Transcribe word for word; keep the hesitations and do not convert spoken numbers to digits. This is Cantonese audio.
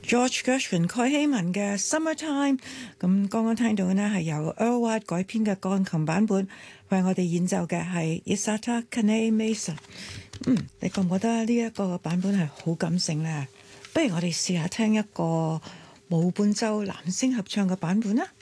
George Gershwin 蓋希文嘅《Summertime》，咁剛剛聽到呢係由 Earl White 改編嘅鋼琴版本，為我哋演奏嘅係 Isata Kane Mason。嗯，你覺唔覺得呢一個版本係好感性呢？不如我哋試下聽一個無伴奏男聲合唱嘅版本啦。